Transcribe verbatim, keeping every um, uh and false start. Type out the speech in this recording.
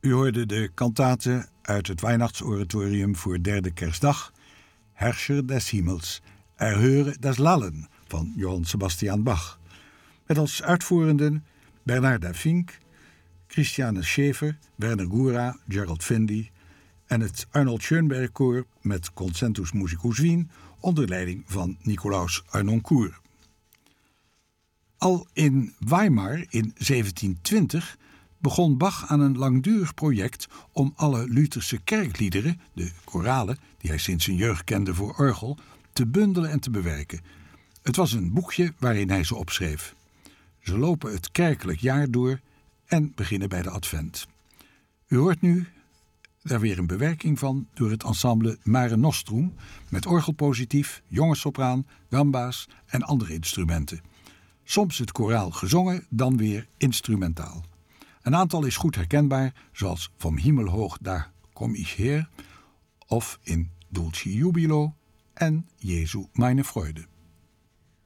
U hoorde de kantate uit het Weihnachtsoratorium voor derde kerstdag, Herrscher des Himmels, Erhöre das Lallen van Johann Sebastian Bach. Met als uitvoerenden Bernarda Fink, Christiane Schäfer, Werner Gura, Gerald Finley en het Arnold Schönberg Koor met Concentus Musicus Wien onder leiding van Nicolaus Arnoncourt. Al in Weimar in zeventien twintig begon Bach aan een langdurig project om alle Lutherse kerkliederen, de koralen, die hij sinds zijn jeugd kende voor orgel, te bundelen en te bewerken. Het was een boekje waarin hij ze opschreef. Ze lopen het kerkelijk jaar door en beginnen bij de Advent. U hoort nu daar weer een bewerking van door het ensemble Mare Nostrum met orgelpositief, jonge sopraan, gamba's en andere instrumenten. Soms het koraal gezongen, dan weer instrumentaal. Een aantal is goed herkenbaar, zoals Vom Himmel hoch da komm ich her of in Dulci Jubilo en Jesu meine Freude.